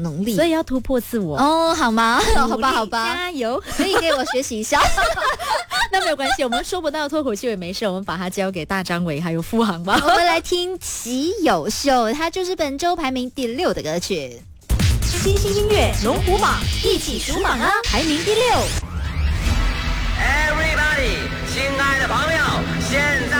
能力， 所以要突破自我哦，好吗？好吧，好吧， 加油， 可以给我学习一下。 那没有关系，我们说不到脱口秀也没事，我们把它交给大张伟还有富航吧。 我们来听齐友秀，它就是本周排名第6的歌曲。 新兴音乐龙虎榜一起数榜啊，排名第6。 Everybody，亲爱的朋友